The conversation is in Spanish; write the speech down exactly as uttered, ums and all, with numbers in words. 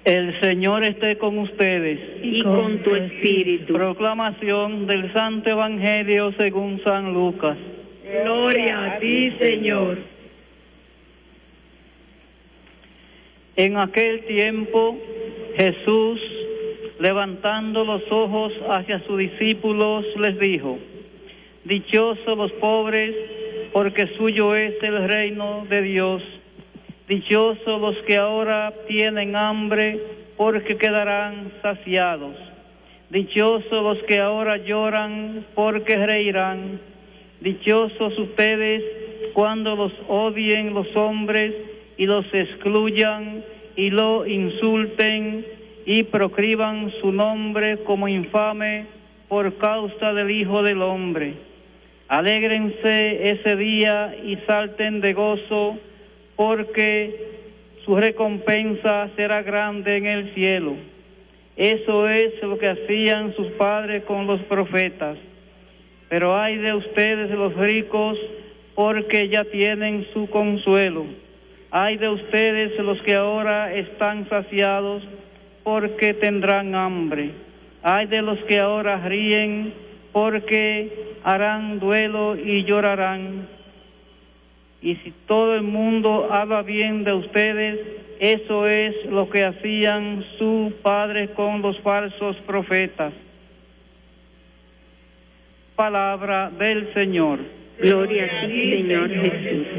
El Señor esté con ustedes. Y con tu espíritu. Proclamación del Santo Evangelio según San Lucas. Gloria a ti, Señor. En aquel tiempo, Jesús, levantando los ojos hacia sus discípulos, les dijo: Dichosos los pobres, porque suyo es el reino de Dios. Dichosos los que ahora tienen hambre, porque quedarán saciados. Dichosos los que ahora lloran, porque reirán. Dichosos ustedes cuando los odien los hombres y los excluyan y lo insulten y proscriban su nombre como infame por causa del Hijo del Hombre. Alégrense ese día y salten de gozo, porque su recompensa será grande en el cielo. Eso es lo que hacían sus padres con los profetas. Pero ay de ustedes los ricos, porque ya tienen su consuelo. Ay de ustedes los que ahora están saciados, porque tendrán hambre. Ay de los que ahora ríen, porque harán duelo y llorarán. Y si todo el mundo habla bien de ustedes, eso es lo que hacían sus padres con los falsos profetas. Palabra del Señor. Gloria a ti, Señor Jesús.